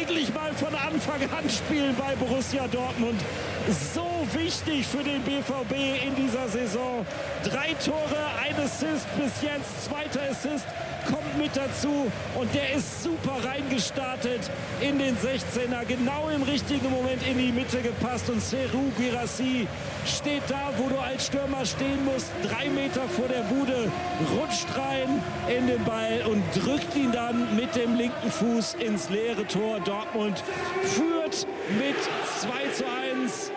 eigentlich mal von Anfang an spielen bei Borussia Dortmund. So wichtig für den BVB in dieser Saison. 3 Tore, 1 Assist bis jetzt, 2. Assist kommt mit dazu und der ist super reingestartet in den 16er, genau im richtigen Moment in die Mitte gepasst und Serhou Guirassy steht da, wo du als Stürmer stehen musst, 3 Meter vor der Bude, rutscht rein in den Ball und drückt ihn dann mit dem linken Fuß ins leere Tor. Dortmund führt mit 2:1.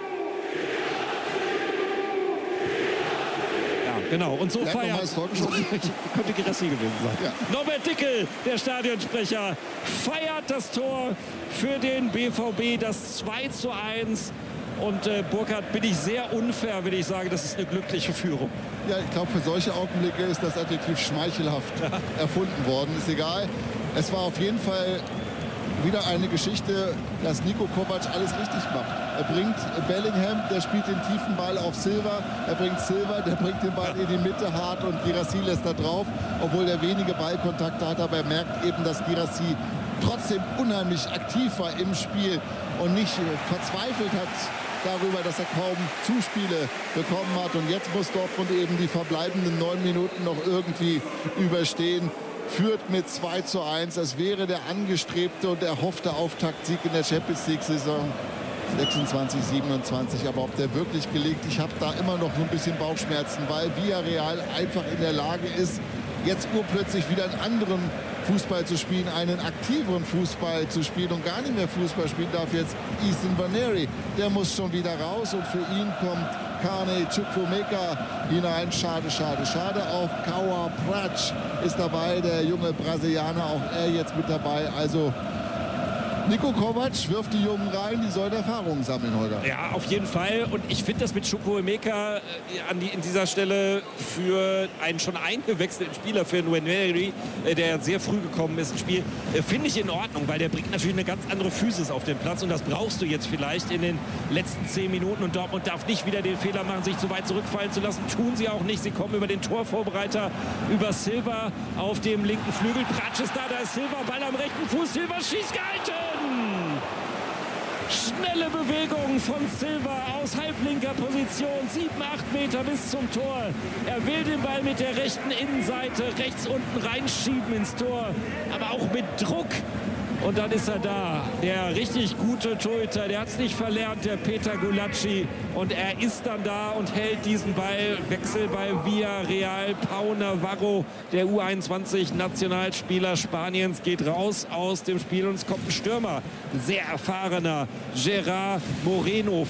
Genau, und so feiert. Könnte Guirassy gewesen sein. Ja. Norbert Dickel, der Stadionsprecher, feiert das Tor für den BVB, das 2:1. Und Burkhard, bin ich sehr unfair, will ich sagen, das ist eine glückliche Führung. Ja, ich glaube, für solche Augenblicke ist das Adjektiv schmeichelhaft erfunden worden. Ist egal. Es war auf jeden Fall wieder eine Geschichte, dass Niko Kovac alles richtig macht. Er bringt Bellingham, der spielt den tiefen Ball auf Silva. Er bringt Silva, der bringt den Ball in die Mitte hart und Guirassy lässt da drauf, obwohl er wenige Ballkontakte hat. Aber er merkt eben, dass Guirassy trotzdem unheimlich aktiv war im Spiel und nicht verzweifelt hat darüber, dass er kaum Zuspiele bekommen hat. Und jetzt muss Dortmund eben die verbleibenden 9 Minuten noch irgendwie überstehen. Führt mit 2:1. Es wäre der angestrebte und erhoffte Auftaktsieg in der Champions-League-Saison 26/27. Aber ob der wirklich gelingt, ich habe da immer noch so ein bisschen Bauchschmerzen, weil Villarreal einfach in der Lage ist, jetzt urplötzlich wieder einen anderen Fußball zu spielen, einen aktiveren Fußball zu spielen und gar nicht mehr Fußball spielen darf jetzt Ethan Nwaneri. Der muss schon wieder raus und für ihn kommt Kane Chukwuemeka hinein. Schade, schade, schade. Auch Kaua Pratsch ist dabei, der junge Brasilianer, auch er jetzt mit dabei. Also Niko Kovac wirft die Jungen rein, die sollen Erfahrungen sammeln, Holger. Ja, auf jeden Fall. Und ich finde das mit Chukwuemeka in dieser Stelle für einen schon eingewechselten Spieler, für Nwaneri, der sehr früh gekommen ist ins Spiel, finde ich in Ordnung, weil der bringt natürlich eine ganz andere Physis auf den Platz und das brauchst du jetzt vielleicht in den letzten 10 Minuten. Und Dortmund darf nicht wieder den Fehler machen, sich zu weit zurückfallen zu lassen. Tun sie auch nicht. Sie kommen über den Torvorbereiter, über Silva auf dem linken Flügel. Pratsch ist da ist Silva, Ball am rechten Fuß. Silva schießt, gehalten! Schnelle Bewegung von Silva aus halblinker Position, 7, 8 Meter bis zum Tor. Er will den Ball mit der rechten Innenseite rechts unten reinschieben ins Tor, aber auch mit Druck. Und dann ist er da, der richtig gute Torhüter, der hat es nicht verlernt, der Peter Gulacsi. Und er ist dann da und hält diesen Ball. Wechsel bei Villarreal. Pau Navarro, der U21-Nationalspieler Spaniens, geht raus aus dem Spiel und es kommt ein Stürmer. Sehr erfahrener Gerard Moreno,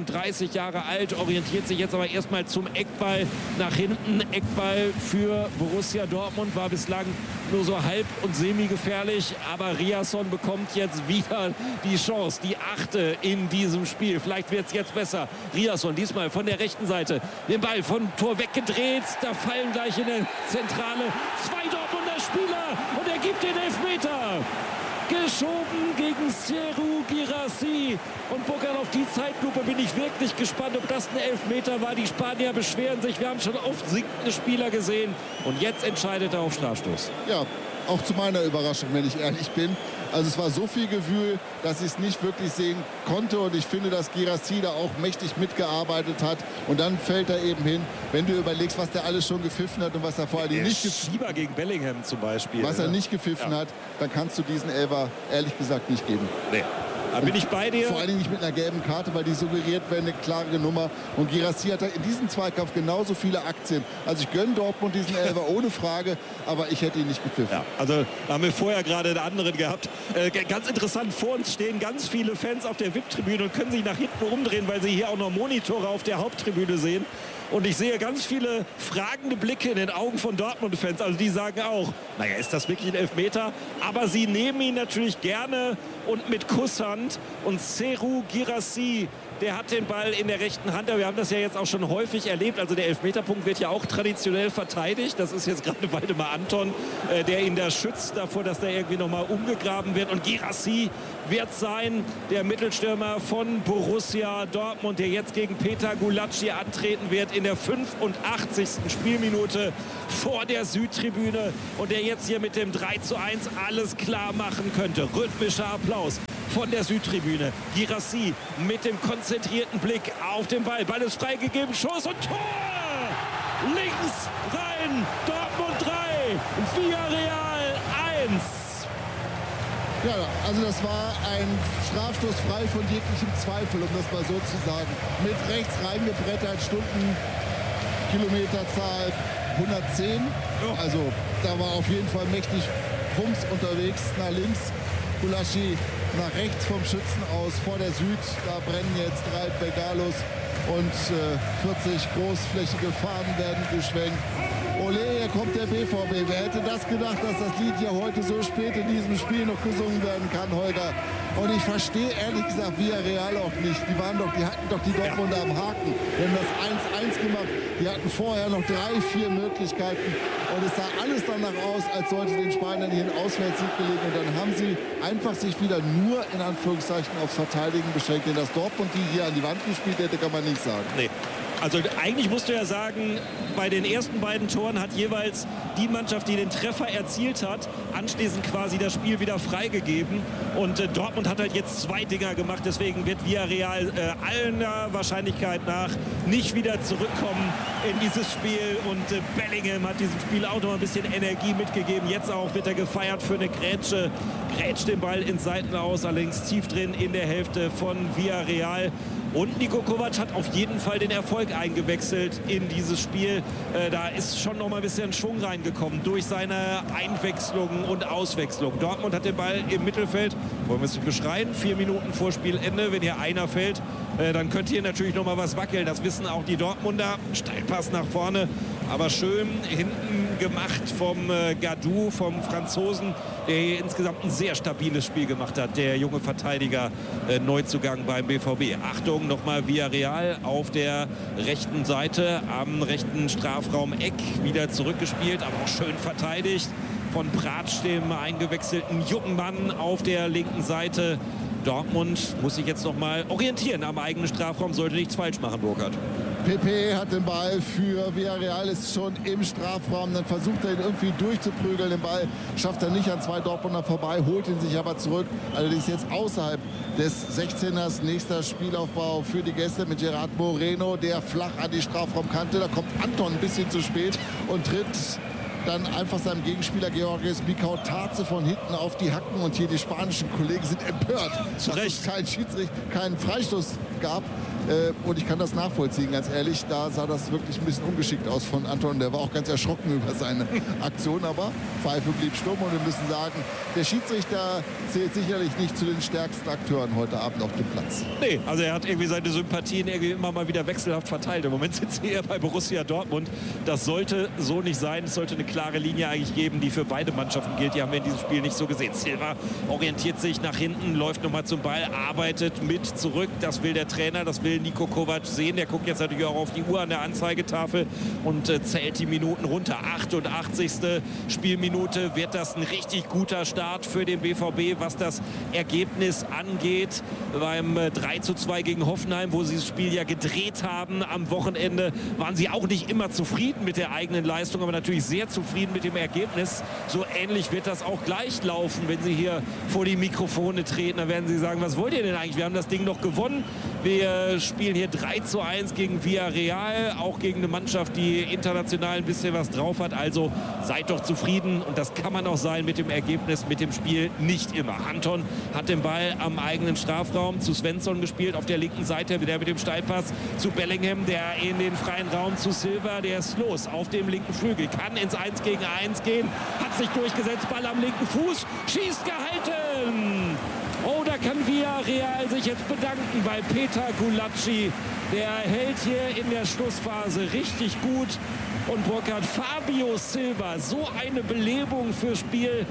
34 Jahre alt, orientiert sich jetzt aber erstmal zum Eckball nach hinten. Eckball für Borussia Dortmund war bislang nur so halb und semi-gefährlich, aber Riasson bekommt jetzt wieder die Chance, die 8. in diesem Spiel. Vielleicht wird es jetzt besser. Riasson diesmal von der rechten Seite, den Ball vom Tor weggedreht, da fallen gleich in der Zentrale 2 Dortmunder Spieler und er gibt den Elfmeter. Geschoben gegen Serhou Guirassy. Und Burkhard, auf die Zeitlupe bin ich wirklich gespannt, ob das ein Elfmeter war. Die Spanier beschweren sich. Wir haben schon oft sinkende Spieler gesehen. Und jetzt entscheidet er auf Strafstoß. Ja, auch zu meiner Überraschung, wenn ich ehrlich bin. Also es war so viel Gewühl, dass ich es nicht wirklich sehen konnte. Und ich finde, dass Guirassy da auch mächtig mitgearbeitet hat. Und dann fällt er eben hin. Wenn du überlegst, was der alles schon gepfiffen hat und was er vor allem nicht gepfiffen hat. Gegen Bellingham zum Beispiel. Was er nicht gepfiffen hat, dann kannst du diesen Elfer ehrlich gesagt nicht geben. Nee. Da bin ich bei dir. Vor allen Dingen nicht mit einer gelben Karte, weil die suggeriert wäre eine klare Nummer. Und Guirassy hat in diesem Zweikampf genauso viele Aktien. Also ich gönne Dortmund diesen Elfer ohne Frage, aber ich hätte ihn nicht gepfiffen. Ja, also da haben wir vorher gerade einen anderen gehabt. Ganz interessant, vor uns stehen ganz viele Fans auf der VIP-Tribüne und können sich nach hinten umdrehen, weil sie hier auch noch Monitore auf der Haupttribüne sehen. Und ich sehe ganz viele fragende Blicke in den Augen von Dortmund-Fans. Also die sagen auch, naja, ist das wirklich ein Elfmeter? Aber sie nehmen ihn natürlich gerne und mit Kusshand. Und Serhou Guirassy der hat den Ball in der rechten Hand. Aber wir haben das ja jetzt auch schon häufig erlebt. Also der Elfmeterpunkt wird ja auch traditionell verteidigt. Das ist jetzt gerade Waldemar Anton, der ihn da schützt davor, dass der irgendwie nochmal umgegraben wird. Und Guirassy wird sein, der Mittelstürmer von Borussia Dortmund, der jetzt gegen Peter Gulacsi antreten wird in der 85. Spielminute vor der Südtribüne und der jetzt hier mit dem 3:1 alles klar machen könnte. Rhythmischer Applaus von der Südtribüne. Guirassy mit dem konzentrierten Blick auf den Ball. Ball ist freigegeben, Schuss und Tor! Links rein, Dortmund 3, Villarreal 1. Ja, also das war ein Strafstoß frei von jeglichem Zweifel, um das mal so zu sagen. Mit rechts reingebrettert, Stundenkilometerzahl 110. Also da war auf jeden Fall mächtig Wumms unterwegs nach links. Gulacsi nach rechts vom Schützen aus vor der Süd. Da brennen jetzt 3 Bengalos und 40 großflächige Fahnen werden geschwenkt. Ole, hier kommt der BVB. Wer hätte das gedacht, dass das Lied hier heute so spät in diesem Spiel noch gesungen werden kann, Holger? Und ich verstehe ehrlich gesagt Villarreal auch nicht. Die hatten doch die Dortmunder am Haken. Die haben das 1:1 gemacht. Die hatten vorher noch 3, 4 Möglichkeiten. Und es sah alles danach aus, als sollte den Spaniern hier ein Auswärtssieg gelegen. Und dann haben sie einfach sich wieder nur in Anführungszeichen aufs Verteidigen beschränkt. Denn dass Dortmund die hier an die Wand gespielt hätte, kann man nicht sagen. Nee. Also eigentlich musst du ja sagen, bei den ersten beiden Toren hat jeweils die Mannschaft, die den Treffer erzielt hat, anschließend quasi das Spiel wieder freigegeben. Und Dortmund hat halt jetzt 2 Dinger gemacht. Deswegen wird Villarreal aller Wahrscheinlichkeit nach nicht wieder zurückkommen in dieses Spiel. Und Bellingham hat diesem Spiel auch noch ein bisschen Energie mitgegeben. Jetzt auch wird er gefeiert für eine Grätsche. Grätscht den Ball ins Seitenaus, allerdings tief drin in der Hälfte von Villarreal. Und Niko Kovac hat auf jeden Fall den Erfolg eingewechselt in dieses Spiel. Da ist schon noch mal ein bisschen Schwung reingekommen durch seine Einwechslungen und Auswechslung. Dortmund hat den Ball im Mittelfeld. Wollen wir es nicht beschreien? 4 Minuten vor Spielende. Wenn hier einer fällt, dann könnte hier natürlich noch mal was wackeln. Das wissen auch die Dortmunder. Steilpass nach vorne. Aber schön hinten gemacht vom Gadou, vom Franzosen, der hier insgesamt ein sehr stabiles Spiel gemacht hat. Der junge Verteidiger, Neuzugang beim BVB. Achtung, nochmal Villarreal auf der rechten Seite, am rechten Strafraum-Eck wieder zurückgespielt, aber auch schön verteidigt von Pratsch, dem eingewechselten jungen Mann auf der linken Seite. Dortmund muss sich jetzt noch mal orientieren am eigenen Strafraum, sollte nichts falsch machen, Burkhard. Pepe hat den Ball für Villarreal, ist schon im Strafraum. Dann versucht er ihn irgendwie durchzuprügeln. Den Ball schafft er nicht an 2 Dortmunder vorbei, holt ihn sich aber zurück. Allerdings jetzt außerhalb des 16ers. Nächster Spielaufbau für die Gäste mit Gerard Moreno, der flach an die Strafraumkante. Da kommt Anton ein bisschen zu spät und tritt dann einfach seinem Gegenspieler Georgios Mikau-Tarze von hinten auf die Hacken. Und hier die spanischen Kollegen sind empört, dass es keinen Freistoß gab. Und ich kann das nachvollziehen, ganz ehrlich. Da sah das wirklich ein bisschen ungeschickt aus von Anton. Der war auch ganz erschrocken über seine Aktion. Aber Pfeife blieb stumm. Und wir müssen sagen, der Schiedsrichter zählt sicherlich nicht zu den stärksten Akteuren heute Abend auf dem Platz. Nee, also er hat irgendwie seine Sympathien irgendwie immer mal wieder wechselhaft verteilt. Im Moment sitzt er bei Borussia Dortmund. Das sollte so nicht sein. Es sollte eine klare Linie eigentlich geben, die für beide Mannschaften gilt. Die haben wir in diesem Spiel nicht so gesehen. Silva orientiert sich nach hinten, läuft nochmal zum Ball, arbeitet mit zurück. Das will der Trainer, das will Niko Kovac sehen. Der guckt jetzt natürlich auch auf die Uhr an der Anzeigetafel und zählt die Minuten runter. 88. Spielminute wird das ein richtig guter Start für den BVB, was das Ergebnis angeht. Beim 3:2 gegen Hoffenheim, wo sie das Spiel ja gedreht haben am Wochenende, waren sie auch nicht immer zufrieden mit der eigenen Leistung, aber natürlich sehr zufrieden mit dem Ergebnis. So ähnlich wird das auch gleich laufen, wenn sie hier vor die Mikrofone treten. Da werden sie sagen, was wollt ihr denn eigentlich? Wir haben das Ding noch gewonnen. Wir spielen hier 3:1 gegen Villarreal, auch gegen eine Mannschaft, die international ein bisschen was drauf hat. Also seid doch zufrieden und das kann man auch sein mit dem Ergebnis, mit dem Spiel nicht immer. Anton hat den Ball am eigenen Strafraum zu Svensson gespielt, auf der linken Seite, der mit dem Steilpass zu Bellingham, der in den freien Raum zu Silva, der ist los auf dem linken Flügel, kann ins 1 gegen 1 gehen, hat sich durchgesetzt, Ball am linken Fuß, schießt gehalten. Oh, da kann Villarreal sich jetzt bedanken bei Peter Gulacsi. Der hält hier in der Schlussphase richtig gut. Und Burkhard, Fabio Silva, so eine Belebung fürs Spiel.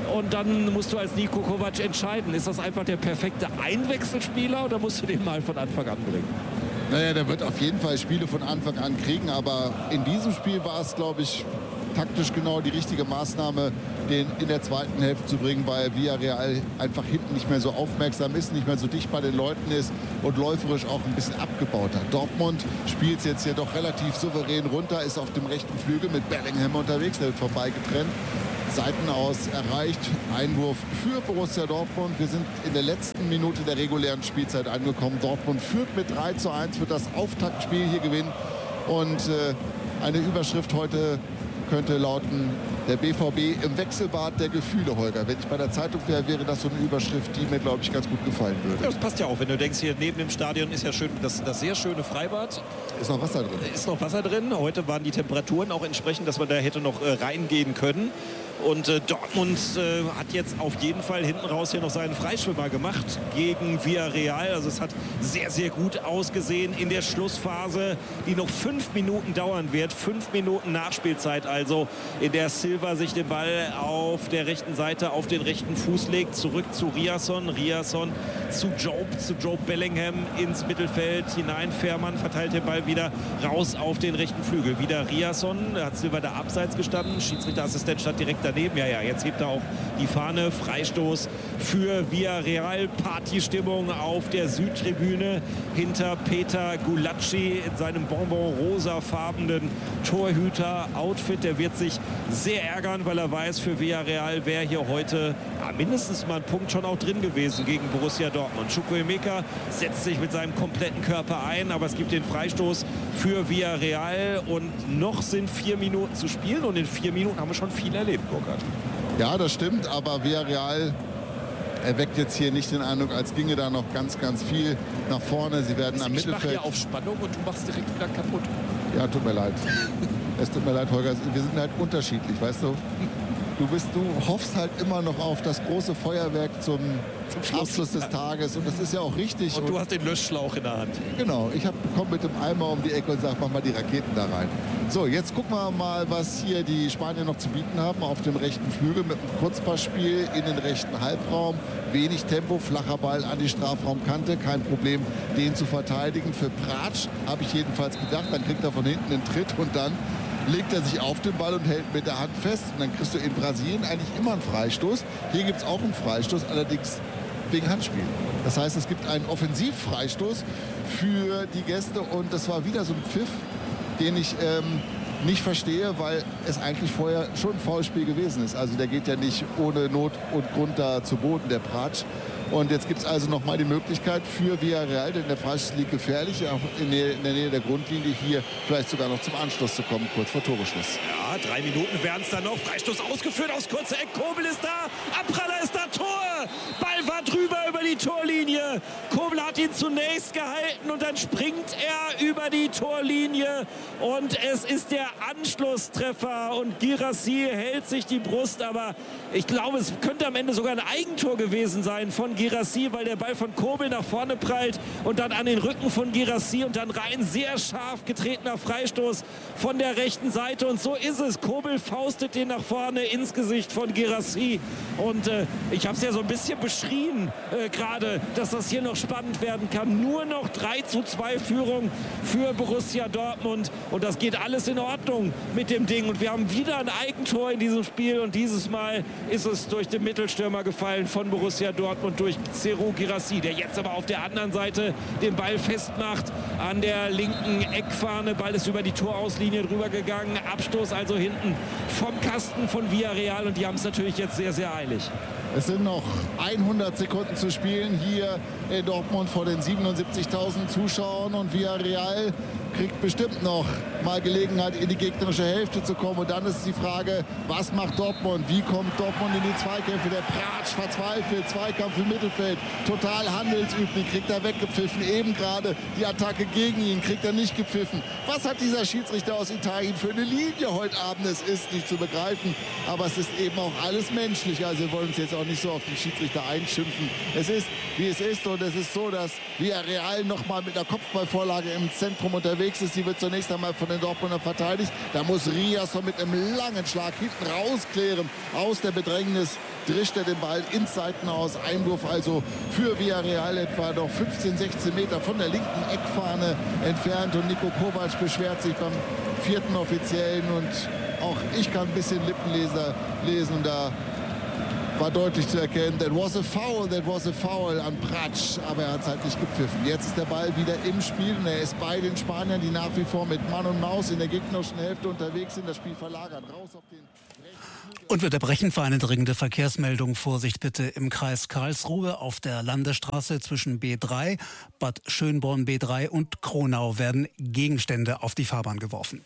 Und dann musst du als Niko Kovac entscheiden, ist das einfach der perfekte Einwechselspieler oder musst du den mal von Anfang an bringen? Naja, der wird auf jeden Fall Spiele von Anfang an kriegen, aber in diesem Spiel war es, glaube ich, taktisch genau die richtige Maßnahme, den in der zweiten Hälfte zu bringen, weil Villarreal einfach hinten nicht mehr so aufmerksam ist, nicht mehr so dicht bei den Leuten ist und läuferisch auch ein bisschen abgebaut hat. Dortmund spielt es jetzt hier doch relativ souverän runter, ist auf dem rechten Flügel mit Bellingham unterwegs, der wird vorbeigetrennt. Seiten aus erreicht, Einwurf für Borussia Dortmund. Wir sind in der letzten Minute der regulären Spielzeit angekommen. Dortmund führt mit 3:1, wird das Auftaktspiel hier gewinnen. Und eine Überschrift heute könnte lauten: der BVB im Wechselbad der Gefühle, Holger. Wenn ich bei der Zeitung wäre, wäre das so eine Überschrift, die mir, glaube ich, ganz gut gefallen würde. Ja, das passt ja auch, wenn du denkst, hier neben dem Stadion ist ja schön das sehr schöne Freibad. Ist noch Wasser drin. Ist noch Wasser drin. Heute waren die Temperaturen auch entsprechend, dass man da hätte noch reingehen können. Und Dortmund hat jetzt auf jeden Fall hinten raus hier noch seinen Freischwimmer gemacht gegen Villarreal. Also es hat sehr, sehr gut ausgesehen in der Schlussphase, die noch 5 Minuten dauern wird. 5 Minuten Nachspielzeit also, in der Silva sich den Ball auf der rechten Seite auf den rechten Fuß legt. Zurück zu Riasson. Riasson zu Joe Bellingham ins Mittelfeld hinein. Fährmann verteilt den Ball wieder raus auf den rechten Flügel. Wieder Riasson. Da hat Silva da abseits gestanden. Schiedsrichterassistent stand direkt daneben. Ja, jetzt hebt er auch die Fahne. Freistoß für Villarreal. Partystimmung auf der Südtribüne hinter Peter Gulacsi in seinem bonbon-rosafarbenen Torhüter-Outfit. Der wird sich sehr ärgern, weil er weiß, für Villarreal wäre hier heute mindestens mal ein Punkt schon auch drin gewesen gegen Borussia Dortmund. Chukwuemeka setzt sich mit seinem kompletten Körper ein, aber es gibt den Freistoß für Villarreal und noch sind 4 Minuten zu spielen und in 4 Minuten haben wir schon viel erlebt, Burkhard. Ja, das stimmt, aber Villarreal erweckt jetzt hier nicht den Eindruck, als ginge da noch ganz, ganz viel nach vorne. Sie werden am Mittelfeld... Ich mache hier auf Spannung und du machst direkt wieder kaputt. Ja, tut mir leid. Es tut mir leid, Holger. Wir sind halt unterschiedlich, weißt du? Du hoffst halt immer noch auf das große Feuerwerk zum Abschluss des Tages. Und das ist ja auch richtig. Und du hast den Löschschlauch in der Hand. Genau. Ich komme mit dem Eimer um die Ecke und sage, mach mal die Raketen da rein. So, jetzt gucken wir mal, was hier die Spanier noch zu bieten haben. Auf dem rechten Flügel mit einem Kurzpassspiel in den rechten Halbraum. Wenig Tempo, flacher Ball an die Strafraumkante. Kein Problem, den zu verteidigen. Für Pratsch habe ich jedenfalls gedacht. Dann kriegt er von hinten einen Tritt und dann legt er sich auf den Ball und hält mit der Hand fest. Und dann kriegst du in Brasilien eigentlich immer einen Freistoß. Hier gibt es auch einen Freistoß, allerdings wegen Handspiel. Das heißt, es gibt einen Offensivfreistoß für die Gäste. Und das war wieder so ein Pfiff, den ich nicht verstehe, weil es eigentlich vorher schon ein Foulspiel gewesen ist. Also der geht ja nicht ohne Not und Grund da zu Boden, der Pratsch. Und jetzt gibt es also noch mal die Möglichkeit für Villarreal, denn der Freistoß liegt gefährlich, auch in der Nähe der Grundlinie, hier vielleicht sogar noch zum Anschluss zu kommen, kurz vor Toreschluss. Ja, 3 Minuten werden es dann noch. Freistoß ausgeführt aus kurzer Eck. Kobel ist da. Abpraller ist da. Tor. Ball war drüber über die Torlinie. Kobel hat ihn zunächst gehalten und dann springt er über die Torlinie. Und es ist der Anschlusstreffer. Und Guirassy hält sich die Brust. Aber ich glaube, es könnte am Ende sogar ein Eigentor gewesen sein von Guirassy, weil der Ball von Kobel nach vorne prallt und dann an den Rücken von Guirassy und dann rein sehr scharf getretener Freistoß von der rechten Seite. Und so ist es. Kobel faustet den nach vorne ins Gesicht von Guirassy. Und ich habe es ja so ein bisschen beschrien gerade, dass das hier noch spannend werden kann. Nur noch 3:2 Führung für Borussia Dortmund. Und das geht alles in Ordnung mit dem Ding. Und wir haben wieder ein Eigentor in diesem Spiel. Und dieses Mal ist es durch den Mittelstürmer gefallen von Borussia Dortmund, durch Serhou Guirassy, der jetzt aber auf der anderen Seite den Ball festmacht an der linken Eckfahne. Ball ist über die Torauslinie drüber gegangen. Abstoß also hinten vom Kasten von Villarreal. Und die haben es natürlich jetzt sehr, sehr eilig. Es sind noch 100 Sekunden zu spielen hier in Dortmund vor den 77.000 Zuschauern. Und Villarreal kriegt bestimmt noch mal Gelegenheit, in die gegnerische Hälfte zu kommen. Und dann ist die Frage, was macht Dortmund? Wie kommt Dortmund in die Zweikämpfe? Der Pratsch verzweifelt, Zweikampf im Mittelfeld, total handelsüblich, kriegt er weggepfiffen. Eben gerade die Attacke gegen ihn, kriegt er nicht gepfiffen. Was hat dieser Schiedsrichter aus Italien für eine Linie heute Abend? Es ist nicht zu begreifen, aber es ist eben auch alles menschlich. Also wir wollen uns jetzt auch auch nicht so auf den Schiedsrichter einschimpfen. Es ist, wie es ist, und es ist so, dass Villarreal nochmal mit einer Kopfballvorlage im Zentrum unterwegs ist. Die wird zunächst einmal von den Dortmunder verteidigt. Da muss Riasson mit einem langen Schlag hinten rausklären aus der Bedrängnis. Drischt er den Ball ins Seitenhaus. Einwurf also für Villarreal etwa noch 15, 16 Meter von der linken Eckfahne entfernt. Und Niko Kovac beschwert sich beim vierten Offiziellen. Und auch ich kann ein bisschen Lippenleser lesen. Und da war deutlich zu erkennen, that was a foul an Pratsch. Aber er hat es halt nicht gepfiffen. Jetzt ist der Ball wieder im Spiel. Und er ist bei den Spaniern, die nach wie vor mit Mann und Maus in der gegnerischen Hälfte unterwegs sind. Das Spiel verlagern. Raus auf den... Und wir unterbrechen für eine dringende Verkehrsmeldung. Vorsicht bitte im Kreis Karlsruhe auf der Landesstraße zwischen B3, Bad Schönborn B3 und Kronau werden Gegenstände auf die Fahrbahn geworfen.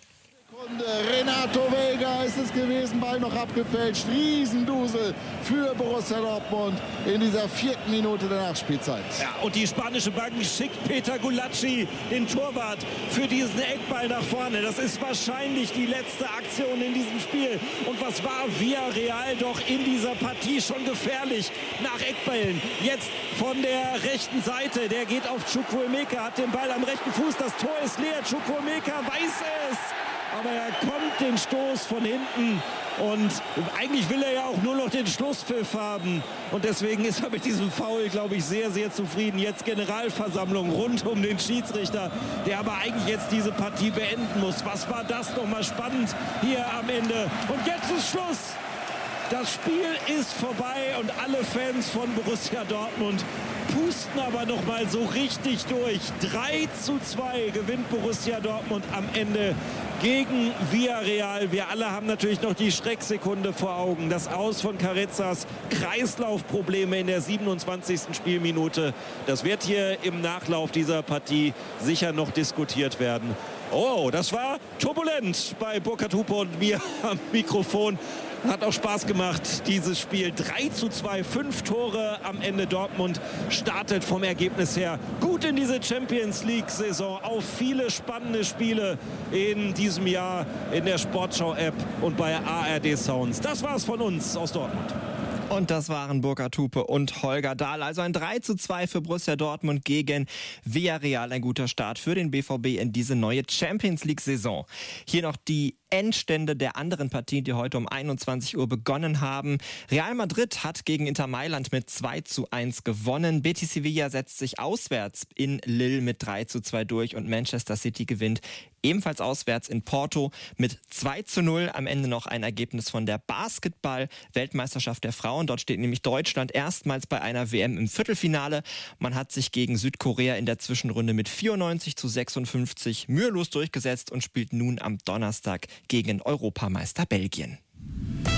Renato Vega ist es gewesen, Ball noch abgefälscht. Riesendusel für Borussia Dortmund in dieser 4. Minute der Nachspielzeit. Ja, und die spanische Bank schickt Peter Gulacsi, den Torwart, für diesen Eckball nach vorne. Das ist wahrscheinlich die letzte Aktion in diesem Spiel. Und was war Villarreal doch in dieser Partie schon gefährlich nach Eckballen. Jetzt von der rechten Seite, der geht auf Chukwuemeka, hat den Ball am rechten Fuß. Das Tor ist leer, Chukwuemeka weiß es. Aber er kommt den Stoß von hinten und eigentlich will er ja auch nur noch den Schlusspfiff haben. Und deswegen ist er mit diesem Foul, glaube ich, sehr, sehr zufrieden. Jetzt Generalversammlung rund um den Schiedsrichter, der aber eigentlich jetzt diese Partie beenden muss. Was war das nochmal spannend hier am Ende? Und jetzt ist Schluss. Das Spiel ist vorbei und alle Fans von Borussia Dortmund pusten aber noch mal so richtig durch. 3:2 gewinnt Borussia Dortmund am Ende gegen Villarreal. Wir alle haben natürlich noch die Schrecksekunde vor Augen. Das Aus von Carezas, Kreislaufprobleme in der 27. Spielminute. Das wird hier im Nachlauf dieser Partie sicher noch diskutiert werden. Oh, das war turbulent bei Burkhard Hupe und mir am Mikrofon. Hat auch Spaß gemacht, dieses Spiel. 3:2, 5 Tore am Ende. Dortmund startet vom Ergebnis her gut in diese Champions-League-Saison. Auf viele spannende Spiele in diesem Jahr in der Sportschau-App und bei ARD Sounds. Das war's von uns aus Dortmund. Und das waren Burkhard Hupe und Holger Dahl. Also ein 3:2 für Borussia Dortmund gegen Villarreal. Ein guter Start für den BVB in diese neue Champions-League-Saison. Hier noch die Endstände der anderen Partien, die heute um 21 Uhr begonnen haben. Real Madrid hat gegen Inter Mailand mit 2:1 gewonnen. Betis Sevilla setzt sich auswärts in Lille mit 3:2 durch und Manchester City gewinnt ebenfalls auswärts in Porto mit 2:0. Am Ende noch ein Ergebnis von der Basketball-Weltmeisterschaft der Frauen. Dort steht nämlich Deutschland erstmals bei einer WM im Viertelfinale. Man hat sich gegen Südkorea in der Zwischenrunde mit 94:56 mühelos durchgesetzt und spielt nun am Donnerstag gegen Europameister Belgien.